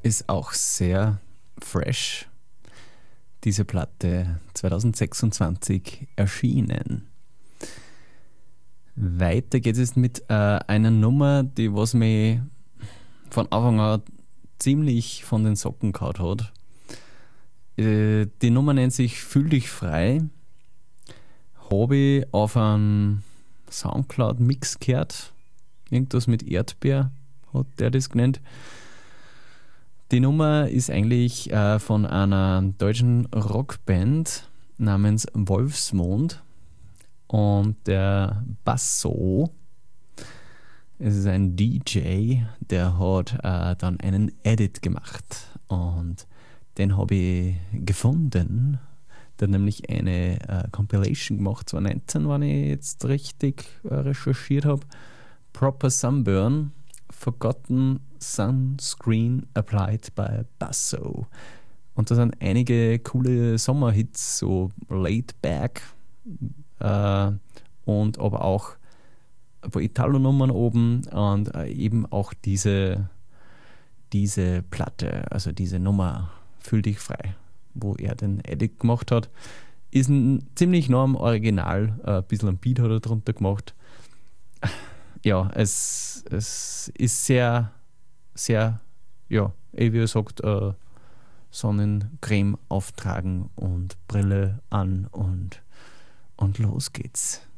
ist auch sehr fresh. Diese Platte 2026 erschienen. Weiter geht es mit einer Nummer, die was mich von Anfang an ziemlich von den Socken gehauen hat. Die Nummer nennt sich Fühl dich frei. Habe ich auf einem Soundcloud-Mix gehört. Irgendwas mit Erdbeer hat der das genannt. Die Nummer ist eigentlich von einer deutschen Rockband namens Wolfsmond. Und der Basso, es ist ein DJ, der hat dann einen Edit gemacht. Und den habe ich gefunden. Der hat nämlich eine Compilation gemacht, 2019, wenn ich jetzt richtig recherchiert habe. Proper Sunburn, Forgotten Sunscreen Applied by Basso. Und da sind einige coole Sommerhits, so Laid Back und aber auch ein paar Italo-Nummern oben und eben auch diese Platte, also diese Nummer Fühl dich frei, wo er den Edit gemacht hat, ist ein ziemlich nah am Original, ein bisschen ein Beat hat er drunter gemacht. Ja, es ist sehr, sehr, ja, wie er sagt, Sonnencreme auftragen und Brille an und los geht's.